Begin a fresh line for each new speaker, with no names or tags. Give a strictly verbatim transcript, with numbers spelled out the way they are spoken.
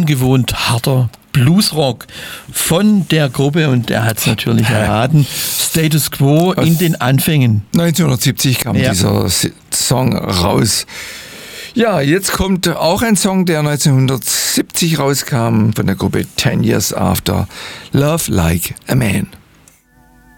ungewohnt harter Bluesrock von der Gruppe, und er hat es natürlich erraten, Status Quo in den Anfängen.
neunzehnhundertsiebzig kam ja. dieser Song raus. Ja, jetzt kommt auch ein Song, der neunzehnhundertsiebzig rauskam von der Gruppe Ten Years After, Love Like a Man.